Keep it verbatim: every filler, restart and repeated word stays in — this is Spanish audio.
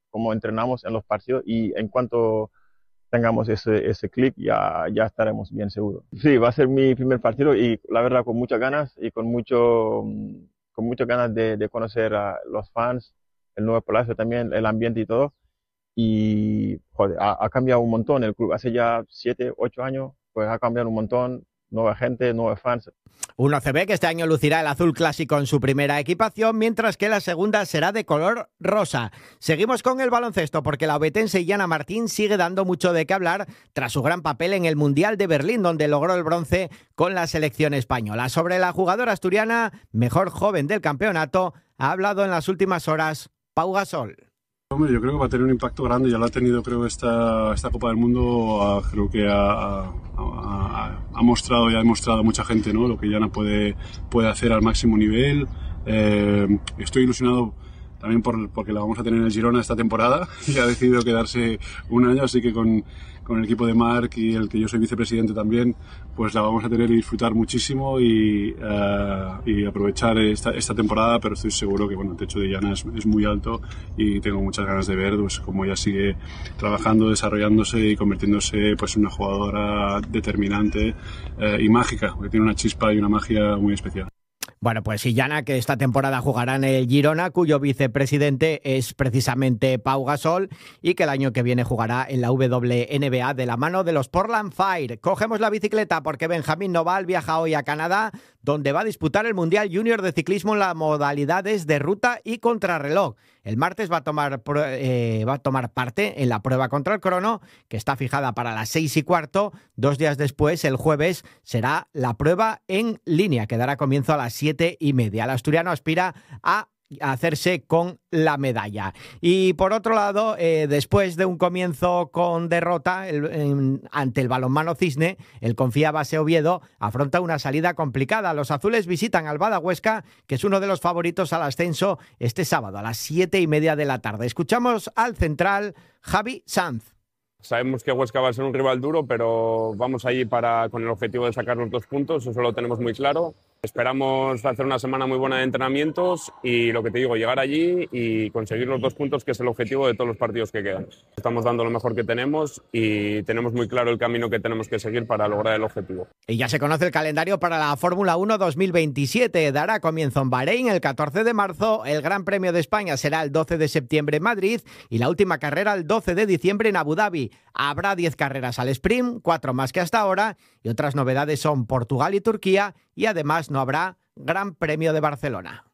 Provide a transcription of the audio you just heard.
cómo entrenamos en los partidos y en cuanto tengamos ese, ese clic ya, ya estaremos bien seguros. Sí, va a ser mi primer partido y la verdad con muchas ganas y con mucho con muchas ganas de, de conocer a los fans, el nuevo palacio también, el ambiente y todo. Y joder, ha, ha cambiado un montón el club. Hace ya siete, ocho años, pues ha cambiado un montón. Nueva gente, nuevos fans. Un O C B que este año lucirá el azul clásico en su primera equipación, mientras que la segunda será de color rosa. Seguimos con el baloncesto porque la obetense Yana Martín sigue dando mucho de qué hablar tras su gran papel en el Mundial de Berlín, donde logró el bronce con la selección española. Sobre la jugadora asturiana, mejor joven del campeonato, ha hablado en las últimas horas Pau Gasol. Hombre, yo creo que va a tener un impacto grande, ya lo ha tenido creo esta, esta Copa del Mundo, a, creo que ha, ha, ha mostrado y ha demostrado a mucha gente, ¿no?, lo que Yana puede, puede hacer al máximo nivel. Eh, estoy ilusionado también por, porque la vamos a tener en el Girona esta temporada y ha decidido quedarse un año, así que con, con el equipo de Marc y el que yo soy vicepresidente también, pues la vamos a tener y disfrutar muchísimo y, uh, y aprovechar esta, esta temporada, pero estoy seguro que bueno, el techo de Yana es, es muy alto y tengo muchas ganas de ver pues, cómo ella sigue trabajando, desarrollándose y convirtiéndose pues, en una jugadora determinante uh, y mágica, porque tiene una chispa y una magia muy especial. Bueno, pues y Yana, que esta temporada jugará en el Girona, cuyo vicepresidente es precisamente Pau Gasol y que el año que viene jugará en la W N B A de la mano de los Portland Fire. Cogemos la bicicleta porque Benjamín Noval viaja hoy a Canadá, donde va a disputar el Mundial Junior de Ciclismo en las modalidades de ruta y contrarreloj. El martes va a tomar eh, va a tomar parte en la prueba contra el crono, que está fijada para las seis y cuarto. Dos días después, el jueves, será la prueba en línea, que dará comienzo a las siete y media. El asturiano aspira a a hacerse con la medalla. Y por otro lado, eh, después de un comienzo con derrota el, en, ante el balonmano Cisne, el Confía Base Oviedo afronta una salida complicada. Los azules visitan al Bada Huesca, que es uno de los favoritos al ascenso, este sábado a las siete y media de la tarde. Escuchamos al central Javi Sanz. Sabemos que Huesca va a ser un rival duro, pero vamos allí para, con el objetivo de sacar los dos puntos, eso lo tenemos muy claro. Esperamos hacer una semana muy buena de entrenamientos y lo que te digo, llegar allí y conseguir los dos puntos, que es el objetivo de todos los partidos que quedan. Estamos dando lo mejor que tenemos y tenemos muy claro el camino que tenemos que seguir para lograr el objetivo. Y ya se conoce el calendario para la Fórmula uno dos mil veintisiete. Dará comienzo en Bahrein el catorce de marzo, el Gran Premio de España será el doce de septiembre en Madrid y la última carrera el doce de diciembre en Abu Dhabi. Habrá diez carreras al sprint, cuatro más que hasta ahora, y otras novedades son Portugal y Turquía, y además no habrá Gran Premio de Barcelona.